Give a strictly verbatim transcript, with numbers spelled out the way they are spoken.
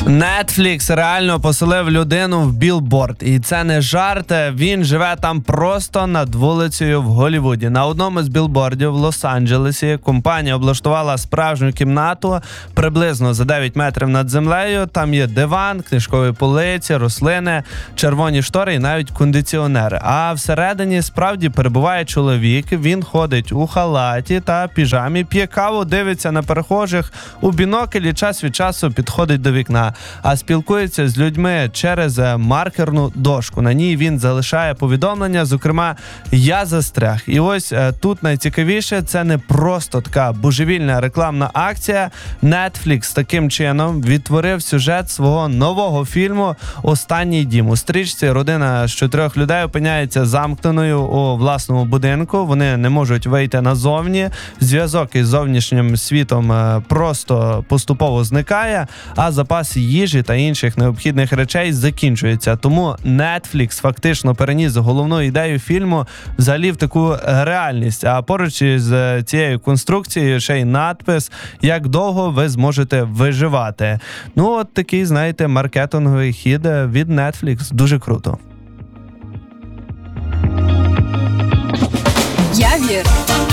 Netflix реально поселив людину в білборд. І це не жарт, він живе там просто над вулицею в Голлівуді. На одному з білбордів в Лос-Анджелесі компанія облаштувала справжню кімнату приблизно за дев'ять метрів над землею. Там є диван, книжкові полиці, рослини, червоні штори і навіть кондиціонери. А всередині справді перебуває чоловік. Він ходить у халаті та піжамі, п'є каву, дивиться на перехожих у бінокль і час від часу підходить до вікна, а спілкується з людьми через маркерну дошку. На ній він залишає повідомлення, зокрема «Я застряг». І ось тут найцікавіше, це не просто така божевільна рекламна акція. Netflix таким чином відтворив сюжет свого нового фільму «Останній дім». У стрічці родина з чотирьох людей опиняється замкненою у власному будинку. Вони не можуть вийти назовні. Зв'язок із зовнішнім світом просто поступово зникає, а запас їжі та інших необхідних речей закінчується. Тому Netflix фактично переніс головну ідею фільму взагалі в таку реальність. А поруч із цією конструкцією ще й надпис «Як довго ви зможете виживати». Ну, от такий, знаєте, маркетинговий хід від Netflix. Дуже круто. Я вірю.